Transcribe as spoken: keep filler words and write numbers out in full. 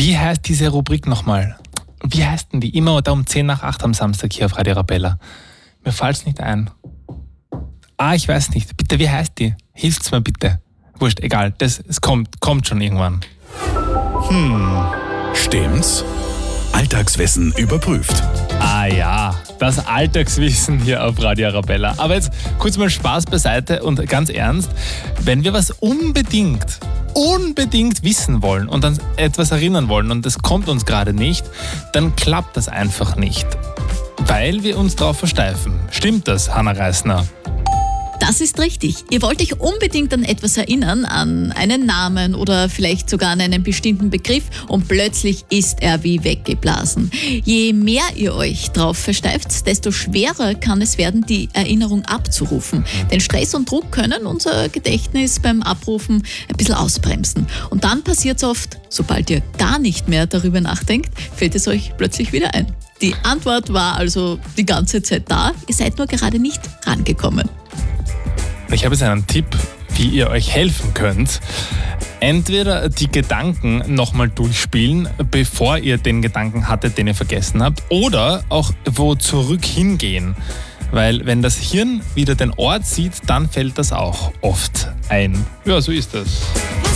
Wie heißt diese Rubrik nochmal? Wie heißt denn die? Immer da um zehn nach acht am Samstag hier auf Radio Arabella. Mir fällt's nicht ein. Ah, ich weiß nicht. Bitte, wie heißt die? Hilft's mir bitte. Wurscht, egal. Das, es kommt, kommt schon irgendwann. Hm, stimmt's? Alltagswissen überprüft. Ah ja, das Alltagswissen hier auf Radio Arabella. Aber jetzt kurz mal Spaß beiseite und ganz ernst. Wenn wir was unbedingt, unbedingt wissen wollen und an etwas erinnern wollen und das kommt uns gerade nicht, dann klappt das einfach nicht. Weil wir uns darauf versteifen. Stimmt das, Hanna Reisner? Das ist richtig. Ihr wollt euch unbedingt an etwas erinnern, an einen Namen oder vielleicht sogar an einen bestimmten Begriff und plötzlich ist er wie weggeblasen. Je mehr ihr euch drauf versteift, desto schwerer kann es werden, die Erinnerung abzurufen. Denn Stress und Druck können unser Gedächtnis beim Abrufen ein bisschen ausbremsen. Und dann passiert es oft, sobald ihr gar nicht mehr darüber nachdenkt, fällt es euch plötzlich wieder ein. Die Antwort war also die ganze Zeit da, ihr seid nur gerade nicht rangekommen. Ich habe jetzt einen Tipp, wie ihr euch helfen könnt. Entweder die Gedanken nochmal durchspielen, bevor ihr den Gedanken hattet, den ihr vergessen habt, oder auch wo zurück hingehen. Weil wenn das Hirn wieder den Ort sieht, dann fällt das auch oft ein. Ja, so ist das.